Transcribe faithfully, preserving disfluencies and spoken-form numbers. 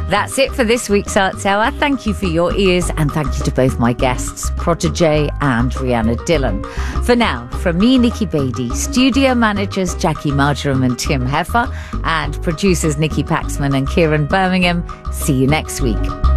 That's it for this week's Arts Hour. Thank you for your ears, and thank you to both my guests, Protégé and Rhianna Dillon. For now, from me, Nikki Beattie, studio managers Jackie Marjoram and Tim Heffer, and producers Nikki Paxman and Kieran Birmingham, see you next week.